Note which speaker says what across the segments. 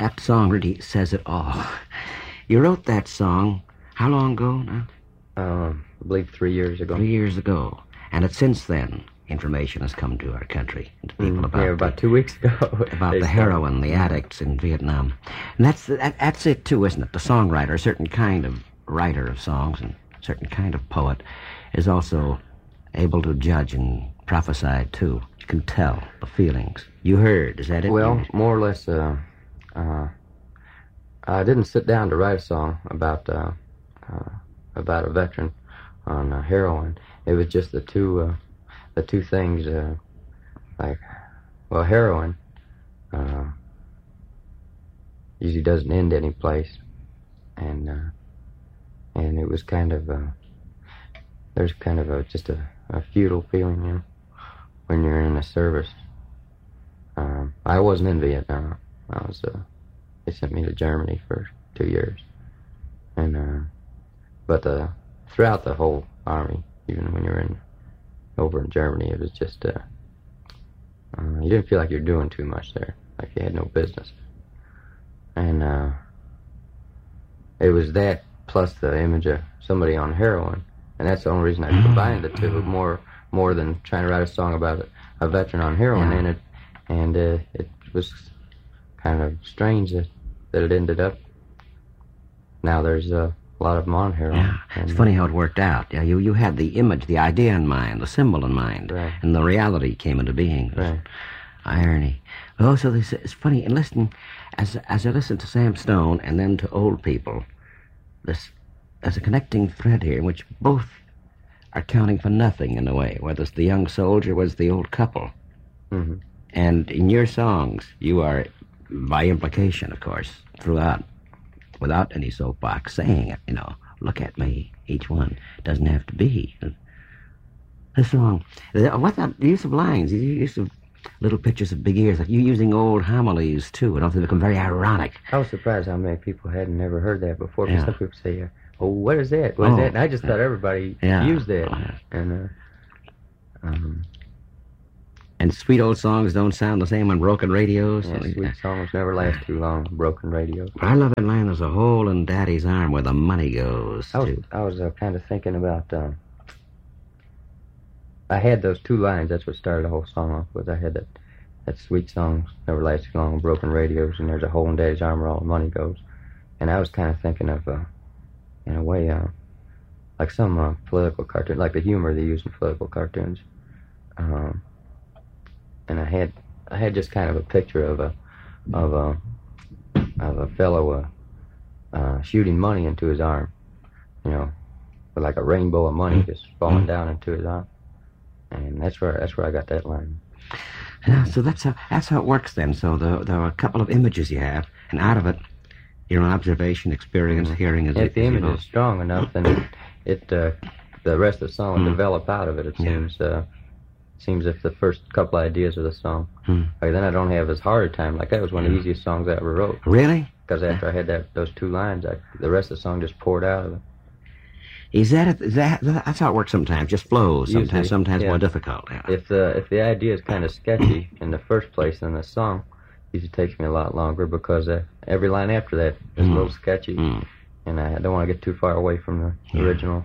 Speaker 1: that song really says it all. You wrote that song how long ago now?
Speaker 2: I believe 3 years ago.
Speaker 1: 3 years ago. And since then, information has come to our country and to people
Speaker 2: about 2 weeks ago.
Speaker 1: about the heroin, the addicts in Vietnam. And that's it, too, isn't it? The songwriter, a certain kind of writer of songs and a certain kind of poet, is also able to judge and prophesy, too. You can tell the feelings. You heard, is that it?
Speaker 2: Well, more or less, I didn't sit down to write a song about a veteran on heroin. It was just the two things, heroin usually doesn't end any place, and it was kind of there's kind of just a futile feeling, you know, when you're in the service. I wasn't in Vietnam. They sent me to Germany for 2 years, and but throughout the whole army, even when you're over in Germany, it was just you didn't feel like you're doing too much there, like you had no business. And it was that plus the image of somebody on heroin, and that's the only reason I combined the two more than trying to write a song about a veteran on heroin. And it was kind of strange that it ended up. Now there's a lot of them on heroin.
Speaker 1: Yeah, it's funny how it worked out. Yeah, you had the image, the idea in mind, the symbol in mind,
Speaker 2: right,
Speaker 1: and the reality came into being.
Speaker 2: Right.
Speaker 1: Irony. Oh, so it's funny. And listen, as I listen to Sam Stone and then to old people, there's a connecting thread here in which both are counting for nothing in a way, whether it's the young soldier or it's the old couple.
Speaker 2: Mm-hmm.
Speaker 1: And in your songs, you are, by implication, of course, throughout, without any soapbox, saying it, you know, look at me, each one. Doesn't have to be. The song, what that use of lines, use of little pictures of big ears, like you using old homilies, too, and also become very ironic.
Speaker 2: I was surprised how many people hadn't never heard that before, because some people say, oh, what is that? What is that? And I just thought everybody used that.
Speaker 1: And sweet old songs don't sound the same on broken radios.
Speaker 2: Yeah, sweet songs never last too long on broken radios.
Speaker 1: I love that line, there's a hole in Daddy's arm where the money goes.
Speaker 2: I was kind of thinking about, I had those two lines, that's what started the whole song off with. I had that sweet songs never last too long on broken radios, and there's a hole in Daddy's arm where all the money goes. And I was kind of thinking of, in a way, like some political cartoon, like the humor they use in political cartoons. And I had just kind of a picture of a fellow shooting money into his arm, you know, with like a rainbow of money just falling down into his arm, and that's where I got that line.
Speaker 1: Yeah, so that's how it works then. So there are a couple of images you have, and out of it, your observation, experience, hearing is.
Speaker 2: If the image is strong enough, then the rest of the song will develop out of it. It seems. Seems if the first couple ideas of the song, like then I don't have as hard a time. Like that was one of the easiest songs I ever wrote.
Speaker 1: Really?
Speaker 2: Because after I had those two lines, the rest of the song just poured out of it.
Speaker 1: That's how it works sometimes. Just flows. Sometimes more difficult. Yeah.
Speaker 2: If the idea is kind of sketchy in the first place, then the song usually takes me a lot longer because every line after that is a little sketchy, and I don't want to get too far away from the original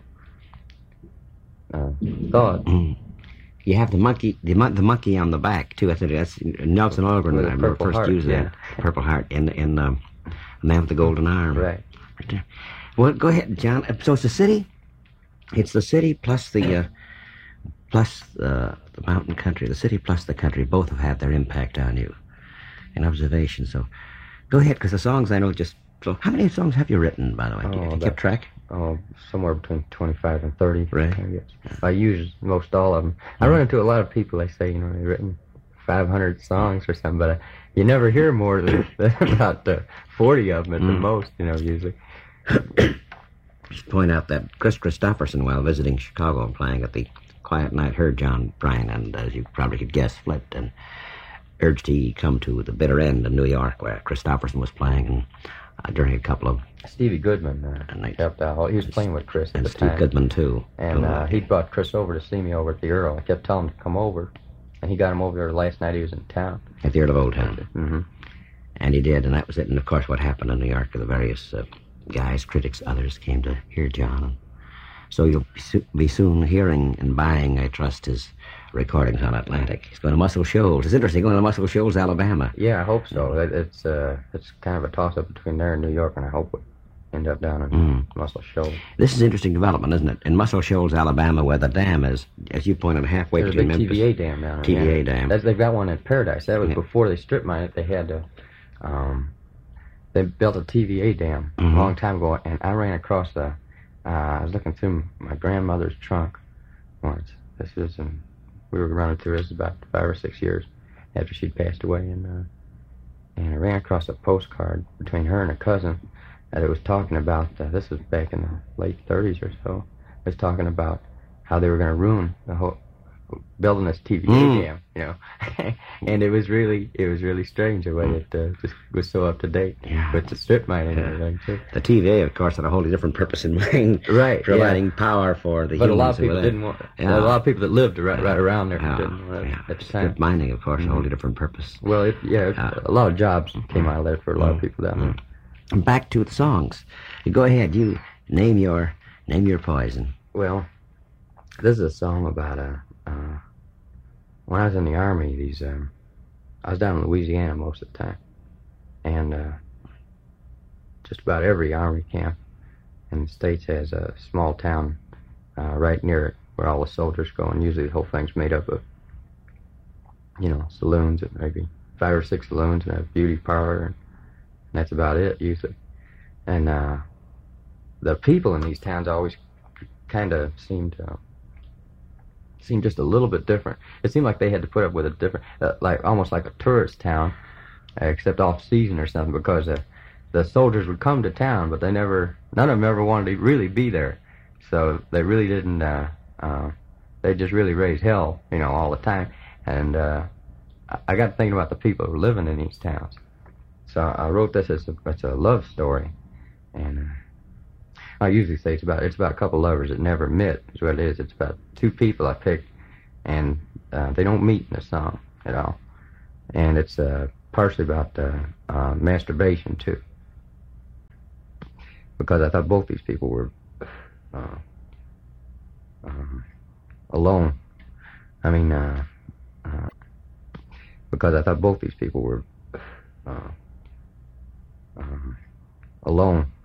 Speaker 2: thought.
Speaker 1: You have the monkey on the back too. I think that's Nelson Algren. I remember first using that Purple Heart in The Man with the Golden Arm.
Speaker 2: Right
Speaker 1: there. Well, go ahead, John. So it's the city. It's the city plus the mountain country. The city plus the country both have had their impact on you in observation. So go ahead, because the songs I know just. So how many songs have you written, by the way? Do you keep track?
Speaker 2: Oh, somewhere between 25 and 30.
Speaker 1: Right.
Speaker 2: I use most all of them. I run into a lot of people, they say, they've written 500 songs or something, but you never hear more than about 40 of them at the most, usually.
Speaker 1: Just point out that Chris Christopherson, while visiting Chicago and playing at the Quiet Night, heard John Prine, and as you probably could guess, flipped and urged he come to the bitter end in New York, where Christopherson was playing, and during a couple of...
Speaker 2: Stevie Goodman helped out. He was playing with Chris at the time.
Speaker 1: And Steve Goodman, too.
Speaker 2: And he brought Chris over to see me over at the Earl. I kept telling him to come over, and he got him over there the last night he was in town.
Speaker 1: At the Earl of Old Town.
Speaker 2: Mm-hmm.
Speaker 1: And he did, and that was it. And of course, what happened in New York, the various guys, critics, others came to hear John. So you'll be soon hearing and buying, I trust, his recordings on Atlantic. He's going to Muscle Shoals. It's interesting, going to Muscle Shoals, Alabama.
Speaker 2: Yeah, I hope so. It's kind of a toss-up between there and New York, and I hope we end up down in Muscle Shoals.
Speaker 1: This is interesting development, isn't it? In Muscle Shoals, Alabama, where the dam is, as you pointed, halfway
Speaker 2: There's
Speaker 1: between
Speaker 2: a big
Speaker 1: Memphis.
Speaker 2: TVA dam down there.
Speaker 1: TVA
Speaker 2: yeah.
Speaker 1: dam.
Speaker 2: They've got one in Paradise. That was before they strip mined it. They had to... they built a TVA dam a long time ago, and I ran across I was looking through my grandmother's trunk once. We were running through this about 5 or 6 years after she'd passed away, and I ran across a postcard between her and a cousin that it was talking about, this was back in the late 30s or so, it was talking about how they were going to ruin the whole, building this TVA dam, you know. And it was really strange the way it just was so up to date with the strip mining and everything too.
Speaker 1: The TVA, of course, had a wholly different purpose in mind,
Speaker 2: right?
Speaker 1: Providing power for the humans.
Speaker 2: But a lot of people didn't want. A lot of people that lived right around there didn't want it at the time.
Speaker 1: Strip mining, of course, a wholly different purpose.
Speaker 2: Well, a lot of jobs came out of there for a lot of people down there.
Speaker 1: And back to the songs. Go ahead, you name your poison.
Speaker 2: Well, this is a song about when I was in the Army, I was down in Louisiana most of the time, and just about every Army camp in the States has a small town right near it where all the soldiers go, and usually the whole thing's made up of, saloons, maybe 5 or 6 saloons and a beauty parlor, and that's about it usually. And the people in these towns always kind of seemed just a little bit different. It seemed like they had to put up with a different, almost like a tourist town, except off season or something, because the soldiers would come to town, but none of them ever wanted to really be there. So they really didn't. They just really raised hell, all the time. And I got thinking about the people who were living in these towns. So I wrote this as a love story, and I usually say it's about a couple lovers that never met. Is what it is. It's about 2 people I picked, and they don't meet in the song at all. And it's partially about masturbation too, because I thought both these people were alone. I mean, because I thought both these people were alone.